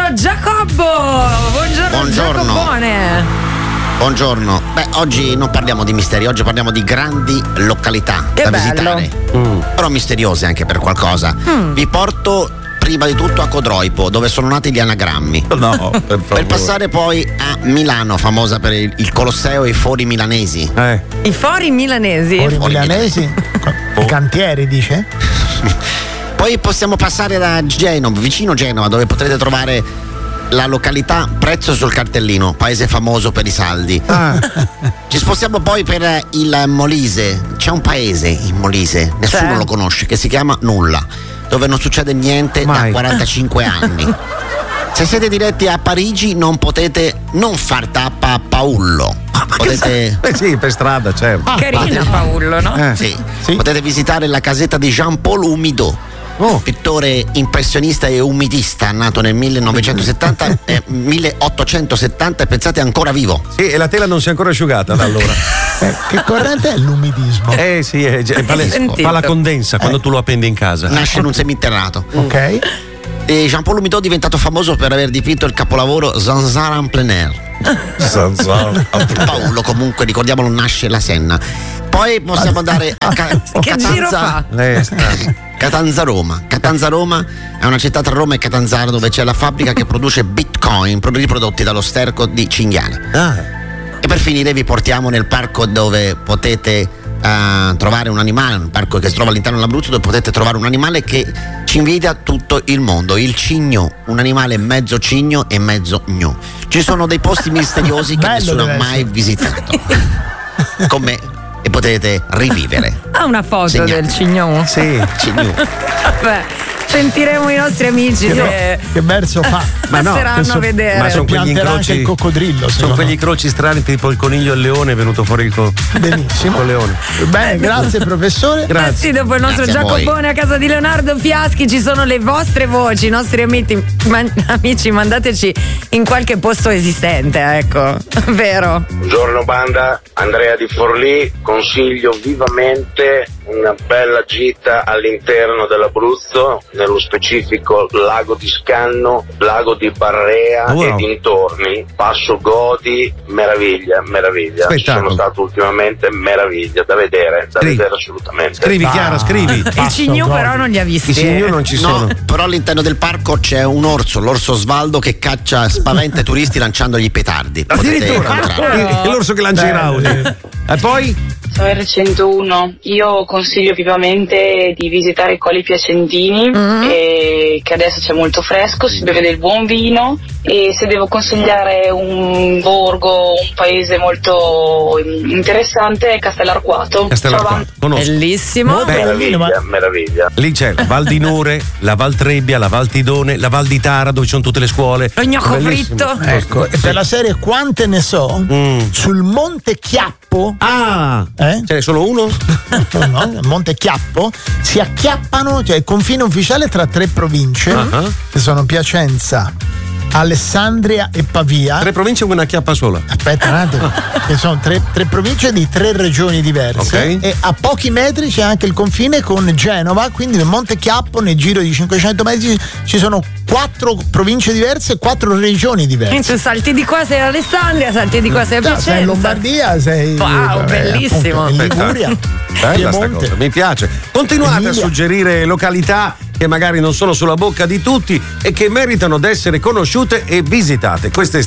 Giacobbo. Buongiorno. Giacobone. Buongiorno. Beh, oggi non parliamo di misteri, oggi parliamo di grandi località da visitare. Però misteriose anche per qualcosa. Vi porto prima di tutto a Codroipo, dove sono nati gli anagrammi. No, per passare poi a Milano, famosa per il Colosseo e i fori milanesi. I fori milanesi? Fori milanesi? I cantieri, dice? Poi possiamo passare da Genova, vicino Genova, dove potrete trovare la località Prezzo sul cartellino, paese famoso per i saldi. Ci spostiamo poi per il Molise. C'è un paese in Molise, nessuno lo conosce, che si chiama Nulla, dove non succede niente da 45 anni. Se siete diretti a Parigi non potete non far tappa a Paullo. Potete... sì, per strada, certo. Carina Paullo, no? Sì. Potete visitare la casetta di Jean-Paul Humidot, pittore impressionista e umidista, nato nel 1870 e pensate ancora vivo. Sì, e la tela non si è ancora asciugata da allora. Che corrente è l'umidismo? Sì, fa la condensa quando tu lo appendi in casa. Nasce in un seminterrato. Ok. E Jean-Paul Humidot è diventato famoso per aver dipinto il capolavoro Zanzara en plein air. Paolo, comunque, ricordiamolo, nasce la Senna. Poi possiamo andare a Catanza Roma. Catanza Roma è una città tra Roma e Catanzaro, dove c'è la fabbrica che produce bitcoin riprodotti dallo sterco di cinghiale. E per finire vi portiamo nel parco dove potete trovare un animale, un parco che si trova all'interno dell'Abruzzo, dove potete trovare un animale che ci invidia tutto il mondo, il cigno, un animale mezzo cigno e mezzo gnu. Ci sono dei posti misteriosi che nessuno ha mai visitato con me e potete rivivere. Ha una foto del cigno? Sì, cigno. Vabbè, sentiremo i nostri amici che verso fa. Ma no, passeranno a vedere. Ma sono quegli anche incroci, il coccodrillo. sono quegli incroci strani, tipo il coniglio e il leone è venuto fuori il benissimo. Col leone. Bene, grazie professore. Grazie. Sì, dopo il nostro Giacobone a casa di Leonardo Fiaschi ci sono le vostre voci, i nostri amici, mandateci in qualche posto esistente, ecco, vero? Buongiorno banda, Andrea di Forlì, consiglio vivamente una bella gita all'interno dell'Abruzzo, nello specifico Lago di Scanno, Lago di Barrea e dintorni, Passo Godi, meraviglia. Ci sono stato ultimamente, meraviglia, da vedere assolutamente. Scrivi Chiara, scrivi. Il cigno però non li ha visti. I cigno non ci sono. Però all'interno del parco c'è un orso, l'orso Svaldo, che spaventa i turisti lanciandogli i petardi. Addirittura l'orso che lancia i raudi. E poi? Sono R101, io consiglio vivamente di visitare i Colli Piacentini, che adesso c'è molto fresco, si beve del buon vino, e se devo consigliare un borgo, un paese molto interessante è Castellarquato. Conosco. Bellissimo. Meraviglia. Lì c'è la Val di Nore, la Val Trebbia, la Val Tidone, la Val di Tara, dove ci sono tutte le scuole. Lo gnocco fritto. Ecco, e per la serie quante ne so, sul Monte Chiappo. Ce n'è solo uno? No, Monte Chiappo si acchiappano, cioè il confine ufficiale tra 3 province che sono Piacenza, Alessandria e Pavia. 3 province con una chiappa sola. Aspetta un attimo, che sono 3 province di 3 regioni diverse, e a pochi metri c'è anche il confine con Genova, quindi nel Monte Chiappo, nel giro di 500 metri, ci sono 4 province diverse e 4 regioni diverse. Tu salti di qua, sei Alessandria, salti di qua, sei Piacenza. Sei in Lombardia, sei bellissimo. Appunto, in Liguria. Bella sta cosa, mi piace. Continuate a suggerire località che magari non sono sulla bocca di tutti e che meritano di essere conosciute e visitate quest'estate.